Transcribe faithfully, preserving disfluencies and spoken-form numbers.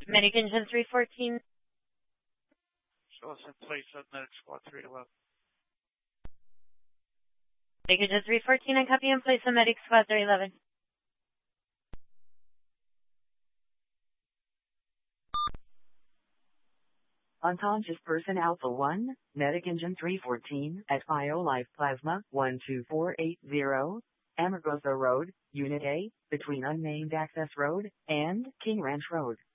Medic Engine three fourteen. Show us in place on Medic Squad three eleven. Medic Engine three fourteen, I copy in place on Medic Squad three eleven. Unconscious person Alpha one, Medic Engine three fourteen, at BioLife Plasma one two four eight zero, Amargosa Road, Unit A, between Unnamed Access Road and King Ranch Road.